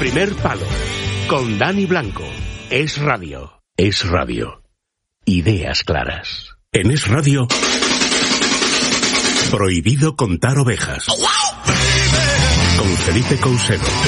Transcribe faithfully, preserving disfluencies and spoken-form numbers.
primer palo, con Dani Blanco. Es Radio. Es Radio. Ideas claras. En Es Radio, prohibido contar ovejas. Con Felipe Cousedo.